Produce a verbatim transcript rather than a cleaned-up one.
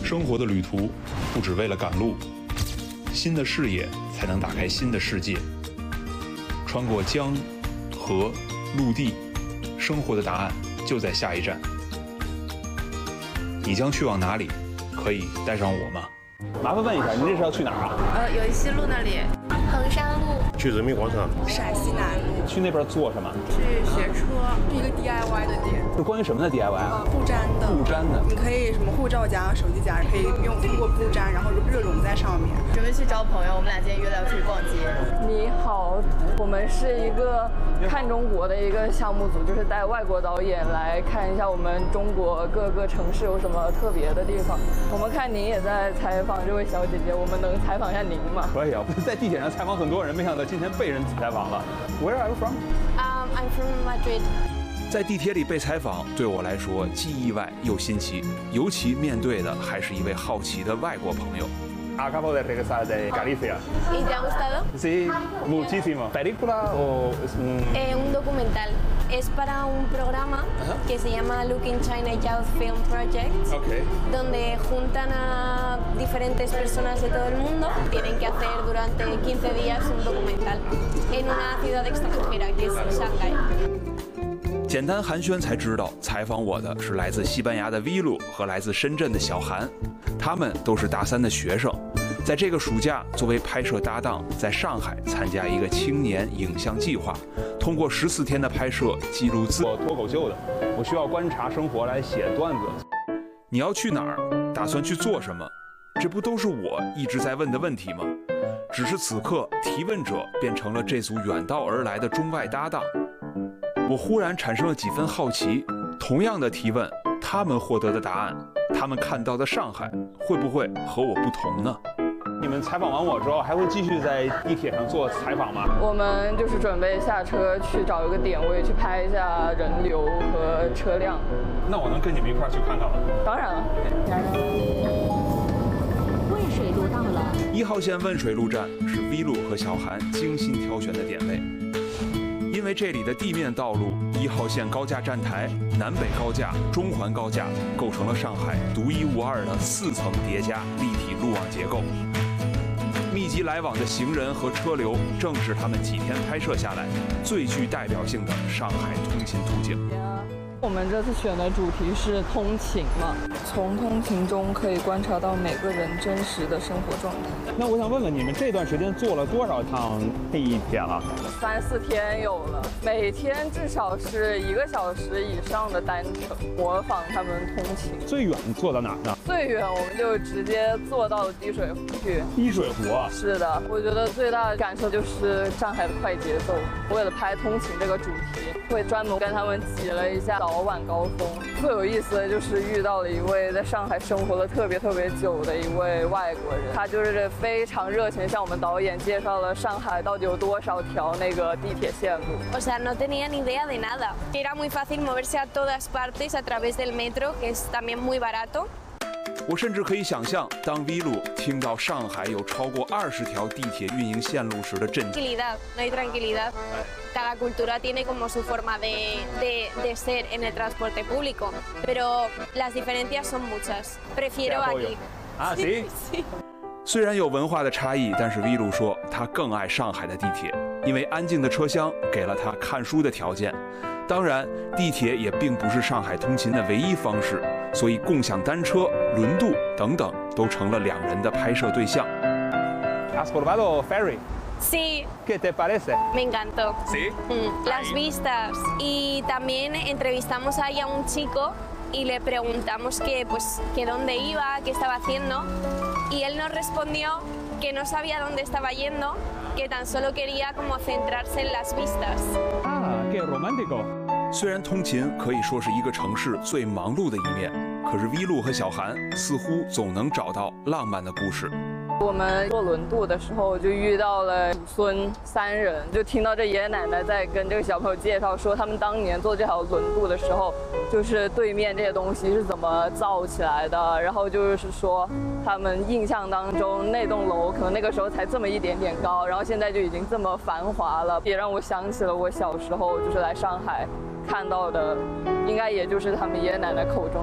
生活的旅途不只为了赶路，新的视野才能打开新的世界。穿过江、河、陆地，生活的答案就在下一站。你将去往哪里？可以带上我吗？ 麻烦问一下，您这是要去哪儿啊？ 呃，友谊西路那里。 衡山路。 去人民广场。 陕西南路。 去那边做什么？ 去学车。 是一个 D I Y 的店。 是关于什么的 D I Y 啊？ 布粘的。 布粘的。 你可以什么护照夹、手机夹，可以用通过布粘，然后热熔在上面。 准备去找朋友，我们俩今天约了要出去逛街。 你好，我们是一个看中国的一个项目组，就是带外国导演来看一下我们中国各个城市有什么特别的地方。我们看您也在采访这位小姐姐，我们能采访一下您吗？ 可以啊，在地铁上采访很多人，没想到今天被人采访了。Where are you from? Um, I'm from Madrid. 在地铁里被采访，对我来说既意外又新奇，尤其面对的还是一位好奇的外国朋友。 Acabo de regresar de Galicia. ¿Y te ha gustado? Sí, muchísimo. ¿Película o es un...? Eh, un documental. Es para un programa uh-huh. que se llama Looking China Youth Film Project, okay. donde juntan a diferentes personas de todo el mundo. Tienen que hacer durante quince días un documental en una ciudad extranjera, que es Shanghai. 简单寒暄才知道，采访我的是来自西班牙的 V 路和来自深圳的小韩，他们都是大三的学生，在这个暑假作为拍摄搭档，在上海参加一个青年影像计划，通过十四天的拍摄记录自我脱口秀的，我需要观察生活来写段子。 你要去哪儿？打算去做什么？这不都是我一直在问的问题吗？只是此刻提问者变成了这组远道而来的中外搭档。我忽然产生了几分好奇，同样的提问，他们获得的答案，他们看到的上海，会不会和我不同呢？ 你们采访完我之后，还会继续在地铁上做采访吗？ 我们就是准备下车去找一个点位，去拍一下人流和车辆。 那我能跟你们一块儿去看看吗？ 当然了。 渭水路到了。 一号线汶水路站是 V 路和小韩精心挑选的点位。因为这里的地面道路、一号线高架站台、南北高架、中环高架构成了上海独一无二的四层叠加立体路网结构。密集来往的行人和车流，正是他们几天拍摄下来最具代表性的上海通勤途径。 我们这次选的主题是通勤嘛，从通勤中可以观察到每个人真实的生活状态。 那我想问问你们，这段时间坐了多少趟地铁了？ 三四天有了，每天至少是一个小时以上的单程，模仿他们通勤。 最远坐到哪儿呢？ 最远我们就直接坐到了滴水湖去。 滴水湖啊？ 是的，我觉得最大的感受就是上海的快节奏。为了拍通勤这个主题，会专门跟他们挤了一下早晚高峰。最有意思的就是遇到了一位在上海生活了特别特别久的一位外国人，他就是非常热情向我们导演介绍了上海到底有多少条那个地铁线路。 O sea, no tenía ni idea de nada. Era muy fácil moverse a todas partes a través del metro, que es también muy barato. 我甚至可以想象，当 V 路听到上海有超过二十条地铁运营线路时的震惊。 Tranquilidad, no hay tranquilidad. Cada cultura tiene como su forma de, de, de ser en el transporte público, pero las diferencias son muchas. Prefiero aquí. Ah, sí. Sí. 虽然有文化的差异，但是 V 路说他更爱上海的地铁，因为安静的车厢给了他看书的条件。当然，地铁也并不是上海通勤的唯一方式，所以共享单车、轮渡等等都成了两人的拍摄对象。 Has probado ferry? Sí. ¿Qué te parece? Me encantó. ¿Sí? Mm, las vistas. Y también entrevistamos ahí a un chico y le preguntamos que, pues, que dónde iba, qué estaba haciendo. Y él nos respondió que no sabía dónde estaba yendo, que tan solo quería como centrarse en las vistas. Ah, qué romántico. 虽然通勤可以说是一个城市最忙碌的一面，可是 V 路和小韩似乎总能找到浪漫的故事。 我们坐轮渡的时候就遇到了祖孙三人，就听到这爷爷奶奶在跟这个小朋友介绍说，他们当年坐这条轮渡的时候，就是对面这些东西是怎么造起来的，然后就是说他们印象当中那栋楼可能那个时候才这么一点点高，然后现在就已经这么繁华了，也让我想起了我小时候就是来上海看到的，应该也就是他们爷爷奶奶口中